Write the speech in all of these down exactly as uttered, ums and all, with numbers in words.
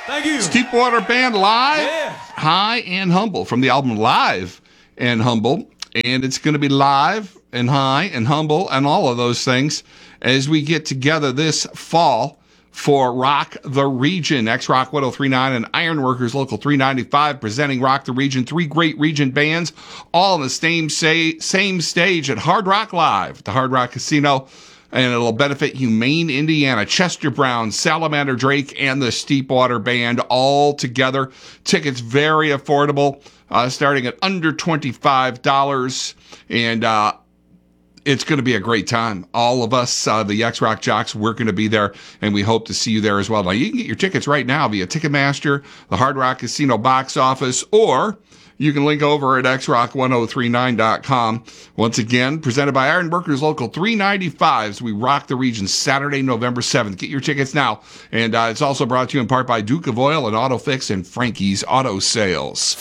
Thank you. Steepwater Band live, Yeah. High and Humble from the album Live and Humble. And it's going to be live and high and humble and all of those things as we get together this fall for Rock the Region. X-Rock one oh three point nine and Ironworkers Local three ninety-five presenting Rock the Region. Three great region bands all on the same, say, same stage at Hard Rock Live at the Hard Rock Casino. And it'll benefit Humane, Indiana, Chester Brown, Salamander Drake, and the Steepwater Band all together. Tickets very affordable, uh, starting at under twenty-five dollars. And uh, it's going to be a great time. All of us, uh, the X-Rock Jocks, we're going to be there, and we hope to see you there as well. Now, you can get your tickets right now via Ticketmaster, the Hard Rock Casino box office, or you can link over at x rock one oh three nine dot com. Once again, presented by Ironworkers Local three ninety-five as we rock the region Saturday, November seventh. Get your tickets now. And uh, it's also brought to you in part by Duke of Oil and AutoFix and Frankie's Auto Sales.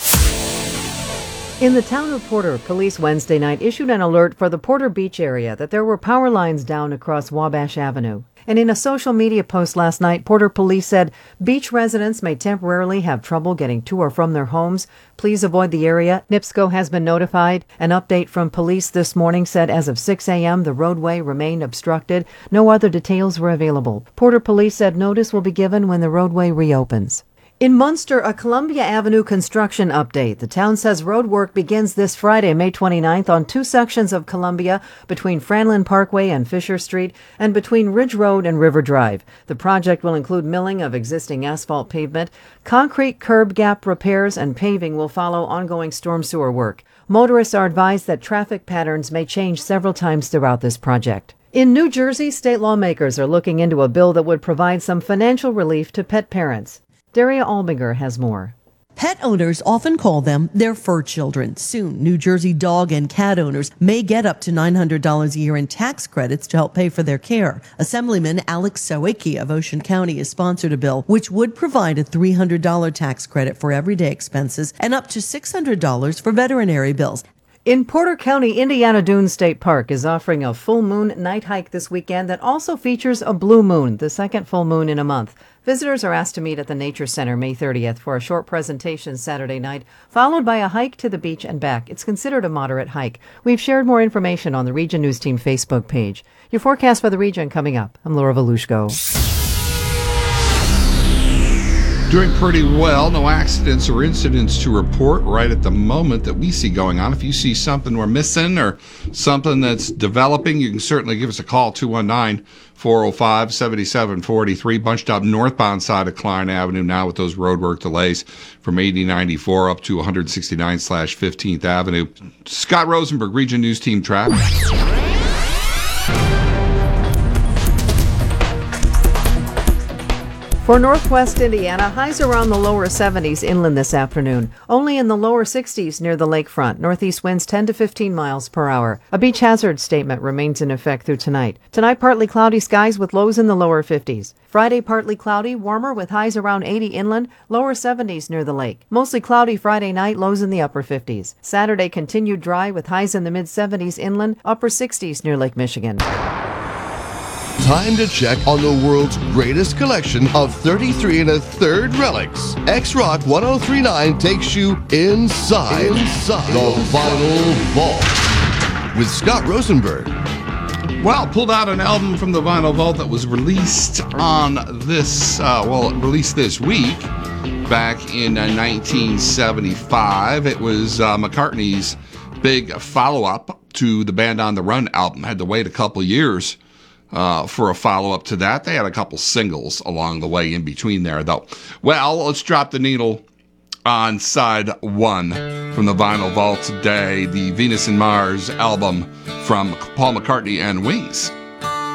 In the town of Porter, police Wednesday night issued an alert for the Porter Beach area that there were power lines down across Wabash Avenue. And in a social media post last night, Porter police said beach residents may temporarily have trouble getting to or from their homes. Please avoid the area. NIPSCO has been notified. An update from police this morning said as of six a.m. the roadway remained obstructed. No other details were available. Porter police said notice will be given when the roadway reopens. In Munster, a Columbia Avenue construction update. The town says road work begins this Friday, May twenty-ninth, on two sections of Columbia between Franlin Parkway and Fisher Street and between Ridge Road and River Drive. The project will include milling of existing asphalt pavement. Concrete curb gap repairs and paving will follow ongoing storm sewer work. Motorists are advised that traffic patterns may change several times throughout this project. In New Jersey, state lawmakers are looking into a bill that would provide some financial relief to pet parents. Daria Albinger has more. Pet owners often call them their fur children. Soon, New Jersey dog and cat owners may get up to nine hundred dollars a year in tax credits to help pay for their care. Assemblyman Alex Sawicki of Ocean County has sponsored a bill which would provide a three hundred dollars tax credit for everyday expenses and up to six hundred dollars for veterinary bills. In Porter County, Indiana Dunes State Park is offering a full moon night hike this weekend that also features a blue moon, the second full moon in a month. Visitors are asked to meet at the Nature Center May thirtieth for a short presentation Saturday night, followed by a hike to the beach and back. It's considered a moderate hike. We've shared more information on the Region News Team Facebook page. Your forecast for the region coming up. I'm Laura Volushko. Doing pretty well. No accidents or incidents to report right at the moment that we see going on. If you see something we're missing or something that's developing, you can certainly give us a call, two one nine, four oh five, seven seven four three. Bunched up northbound side of Klein Avenue now with those roadwork delays from eighty ninety-four up to one sixty-nine slash fifteenth Avenue. Scott Rosenberg, Region News Team Traffic. For northwest Indiana, highs around the lower seventies inland this afternoon. Only in the lower sixties near the lakefront. Northeast winds ten to fifteen miles per hour. A beach hazard statement remains in effect through tonight. Tonight, partly cloudy skies with lows in the lower fifties. Friday, partly cloudy, warmer with highs around eighty inland, lower seventies near the lake. Mostly cloudy Friday night, lows in the upper fifties. Saturday, continued dry with highs in the mid-seventies inland, upper sixties near Lake Michigan. Time to check on the world's greatest collection of thirty-three and a third relics. X-Rock one oh three point nine takes you inside, inside the Vinyl Vault with Scott Rosenberg. Well, pulled out an album from the Vinyl Vault that was released on this, uh, well, released this week back in uh, nineteen seventy-five. It was uh, McCartney's big follow-up to the Band on the Run album. Had to wait a couple years Uh, for a follow-up to that. They had a couple singles along the way in between there, though. Well, let's drop the needle on side one from the Vinyl Vault today, the Venus and Mars album from Paul McCartney and Wings.